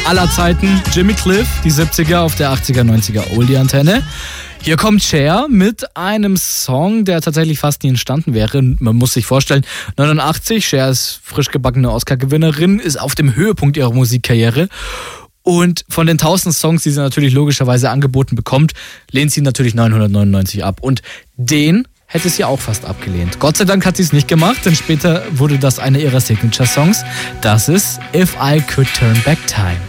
aller Zeiten. Jimmy Cliff, die 70er auf der 80er, 90er Oldie-Antenne. Hier kommt Cher mit einem Song, der tatsächlich fast nie entstanden wäre. Man muss sich vorstellen, 89, Cher ist frisch gebackene Oscar-Gewinnerin, ist auf dem Höhepunkt ihrer Musikkarriere. Und von den 1000 Songs, die sie natürlich logischerweise angeboten bekommt, lehnt sie natürlich 999 ab. Und den hätte sie auch fast abgelehnt. Gott sei Dank hat sie es nicht gemacht, denn später wurde das einer ihrer Signature-Songs. Das ist If I Could Turn Back Time.